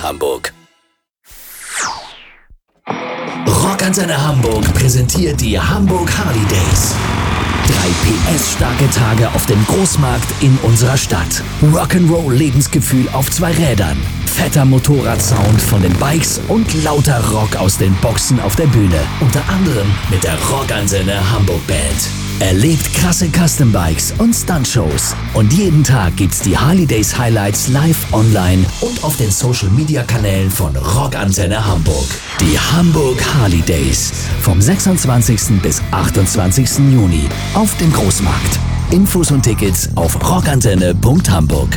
Hamburg. Rockantenne Hamburg präsentiert die Hamburg Harley Days. 3 PS-starke Tage auf dem Großmarkt in unserer Stadt. Rock'n'Roll-Lebensgefühl auf 2 Rädern. Fetter Motorradsound von den Bikes und lauter Rock aus den Boxen auf der Bühne. Unter anderem mit der Rockantenne Hamburg Band. Erlebt krasse Custom-Bikes und Stunt-Shows. Und jeden Tag gibt's die Harley Days Highlights live online und auf den Social-Media-Kanälen von Rockantenne Hamburg. Die Hamburg Harley Days vom 26. bis 28. Juni auf dem Großmarkt. Infos und Tickets auf rockantenne.hamburg.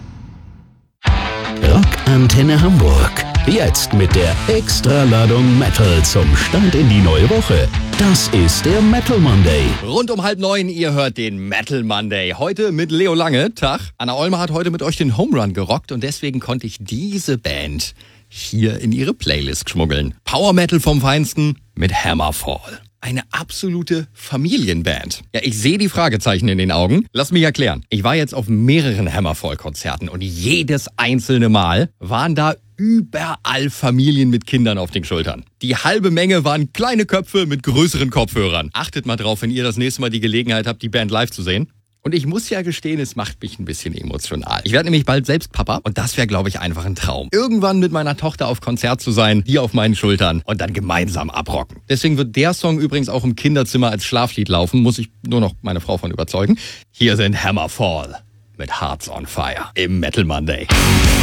Rockantenne Hamburg. Jetzt mit der Extraladung Metal zum Start in die neue Woche. Das ist der Metal Monday. Rund um 8:30, ihr hört den Metal Monday. Heute mit Leo Lange. Tag. Anna Olmer hat heute mit euch den Home Run gerockt und deswegen konnte ich diese Band hier in ihre Playlist schmuggeln. Power Metal vom Feinsten mit Hammerfall. Eine absolute Familienband. Ja, ich sehe die Fragezeichen in den Augen. Lass mich erklären. Ich war jetzt auf mehreren Hammerfall-Konzerten und jedes einzelne Mal waren da überall Familien mit Kindern auf den Schultern. Die halbe Menge waren kleine Köpfe mit größeren Kopfhörern. Achtet mal drauf, wenn ihr das nächste Mal die Gelegenheit habt, die Band live zu sehen. Und ich muss ja gestehen, es macht mich ein bisschen emotional. Ich werde nämlich bald selbst Papa und das wäre, glaube ich, einfach ein Traum. Irgendwann mit meiner Tochter auf Konzert zu sein, die auf meinen Schultern und dann gemeinsam abrocken. Deswegen wird der Song übrigens auch im Kinderzimmer als Schlaflied laufen, muss ich nur noch meine Frau von überzeugen. Hier sind Hammerfall mit Hearts on Fire im Metal Monday.